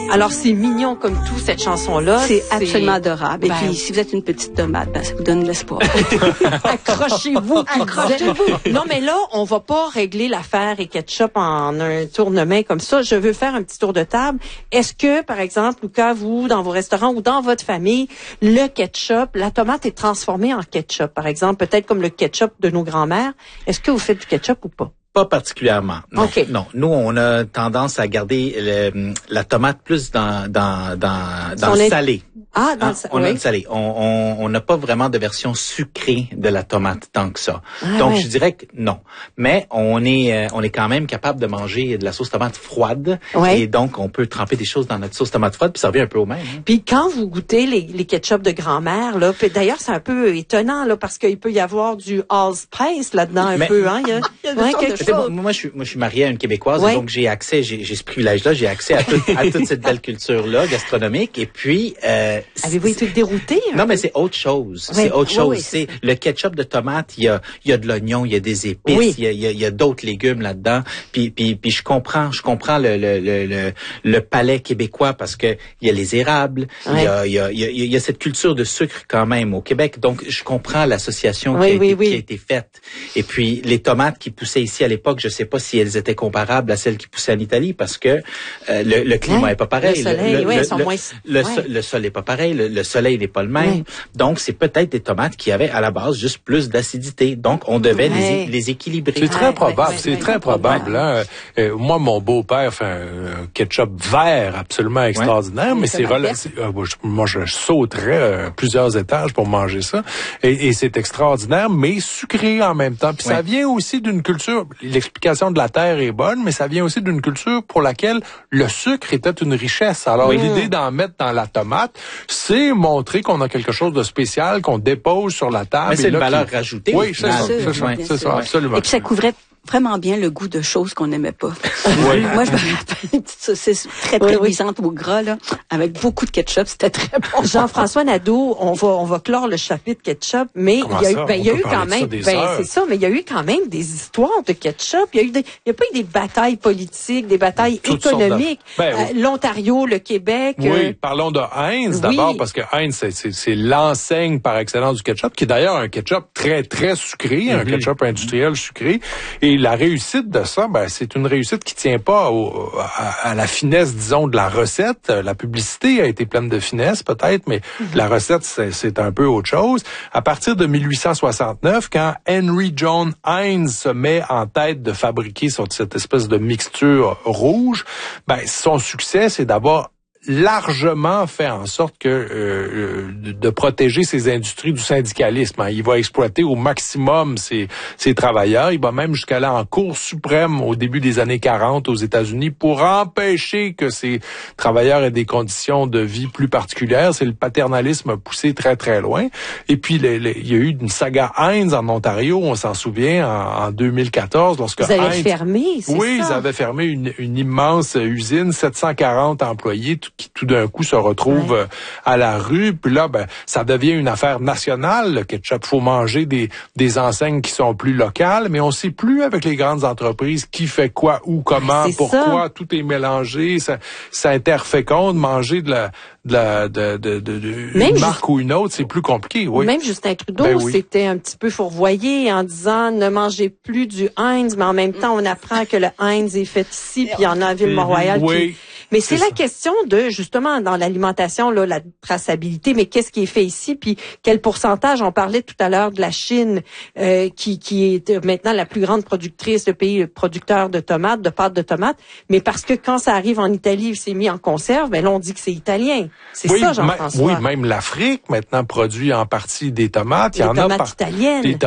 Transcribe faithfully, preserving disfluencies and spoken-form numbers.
Alors, c'est mignon comme tout, cette chanson-là. C'est absolument adorable. Et ben, puis, si vous êtes une petite tomate, ben, ça vous donne de l'espoir. Accrochez-vous. Accrochez-vous. Non, mais là, on va pas régler l'affaire et ketchup en un tour de main comme ça. Je veux faire un petit tour de table. Est-ce que, par exemple, Lucas, vous, dans vos restaurants ou dans votre famille, le ketchup, la tomate est transformée en ketchup, par exemple, peut-être comme le ketchup de nos grands-mères. Est-ce que vous faites du ketchup ou pas? Pas particulièrement. Non, okay. non. Nous, on a tendance à garder le, la tomate plus dans dans dans dans le est... salé. Ah, dans hein? le salé. On oui. a le salé. On on n'a pas vraiment de version sucrée de la tomate tant que ça. Ah, Donc, ouais. je dirais que non. Mais on est euh, on est quand même capable de manger de la sauce tomate froide. Ouais. Et donc, on peut tremper des choses dans notre sauce tomate froide, puis ça revient un peu au même. Hein? Puis quand vous goûtez les, les ketchup de grand-mère, là, puis d'ailleurs, c'est un peu étonnant, là, parce qu'il peut y avoir du allspice là-dedans un Mais, peu, hein. Il y a, il y a ouais, quelque chose. chose. Moi, je suis moi, je suis marié à une Québécoise, ouais. donc j'ai accès, j'ai, j'ai ce privilège-là, j'ai accès à, tout, à toute cette belle culture-là gastronomique. Et puis, euh, avez-vous été dérouté? Non, mais c'est autre chose. Oui. C'est autre chose. Oui, oui, c'est le ketchup de tomate. Il y a, il y a de l'oignon, il y a des épices, oui. il y a, il y a, il y a d'autres légumes là-dedans. Puis, puis, puis je comprends, je comprends le le le le, le palais québécois parce que il y a les érables, oui. il y a il y a il y a, il y a cette culture de sucre quand même au Québec. Donc, je comprends l'association oui, qui, a oui, été, oui. qui a été faite. Et puis, les tomates qui poussaient ici à l'époque, je sais pas si elles étaient comparables à celles qui poussaient en Italie parce que euh, le, le climat ouais. est pas pareil. Le soleil, le, oui, le, elles sont le, moins... le, ouais. le sol est pas pareil, le, le soleil n'est pas le même. Ouais. Donc, c'est peut-être des tomates qui avaient à la base juste plus d'acidité. Donc, on devait ouais. les, les équilibrer. C'est très ouais, probable, ouais, c'est ouais, très ouais. probable. Hein? Euh, moi, mon beau-père fait un, un ketchup vert absolument extraordinaire, ouais. mais c'est relatif. Euh, moi, je sauterais euh, plusieurs étages pour manger ça. Et, et c'est extraordinaire, mais sucré en même temps. Puis ouais. ça vient aussi d'une culture, l'explication de la terre est bonne, mais ça vient aussi d'une culture pour laquelle le sucre était une richesse. Alors, oui. l'idée d'en mettre dans la tomate, c'est montrer qu'on a quelque chose de spécial, qu'on dépose sur la table. Mais c'est et là, une valeur qui... rajoutée. Oui, c'est ça, c'est ça, ouais. c'est ça, absolument. Et puis ça couvrait vraiment bien le goût de choses qu'on n'aimait pas. Oui. Moi, je me rappelle une petite saucisse très, très oui, luisante oui. au gras, là, avec beaucoup de ketchup. C'était très bon. Jean-François Nadeau, on va, on va clore le chapitre ketchup, mais Comment il y a eu, ça? ben, il y a On eu peut quand parler de ça même, des ben, heures. c'est ça, mais il y a eu quand même des histoires de ketchup. Il y a eu des, il y a pas eu des batailles politiques, des batailles Toutes économiques. Ben, oui. euh, L'Ontario, le Québec. Oui, euh, parlons de Heinz oui. d'abord, parce que Heinz, c'est, c'est, c'est l'enseigne par excellence du ketchup, qui est d'ailleurs un ketchup très, très sucré, mm-hmm. un ketchup industriel sucré. Et la réussite de ça, ben, c'est une réussite qui tient pas au, à, à la finesse, disons, de la recette. La publicité a été pleine de finesse, peut-être, mais mm-hmm. la recette, c'est, c'est un peu autre chose. À partir de mille huit cent soixante-neuf, quand Henry John Heinz se met en tête de fabriquer cette espèce de mixture rouge, ben, son succès, c'est d'avoir largement fait en sorte que euh, de, de protéger ces industries du syndicalisme. Hein. Il va exploiter au maximum ses, ses travailleurs. Il va même jusqu'à là en Cour suprême au début des années quarante aux États-Unis pour empêcher que ces travailleurs aient des conditions de vie plus particulières. C'est le paternalisme poussé très, très loin. Et puis, le, le, il y a eu une saga Heinz en Ontario, on s'en souvient, en, en deux mille quatorze, lorsque Vous avez Heinz... fermé, c'est oui, ça? ils avaient fermé une, une immense usine, sept cent quarante employés, tout, qui tout d'un coup se retrouvent ouais. à la rue. Puis là, ben, ça devient une affaire nationale, le ketchup. Faut manger des, des enseignes qui sont plus locales, mais on sait plus avec les grandes entreprises qui fait quoi, où, comment, c'est pourquoi. Ça. Tout est mélangé. Ça, ça interféconde. Manger de la, de la, de, de, de, de une Même marque ju- ou une autre, c'est plus compliqué. Oui. Même Justin Trudeau, ben oui. c'était un petit peu fourvoyé en disant ne mangez plus du Heinz, mais en même temps, on apprend que le Heinz est fait ici, puis il y en a à Ville-Mont-Royal. Oui. Qui... Mais c'est, c'est la question de, justement, dans l'alimentation, là, la traçabilité, mais qu'est-ce qui est fait ici, puis quel pourcentage, on parlait tout à l'heure de la Chine, euh, qui, qui est maintenant la plus grande productrice, le pays producteur de tomates, de pâtes de tomates, mais parce que quand ça arrive en Italie, c'est mis en conserve, ben là, on dit que c'est italien. C'est oui, ça, Jean-François. Oui, même l'Afrique, maintenant, produit en partie des tomates. Il des y en tomates a par... italiennes. Des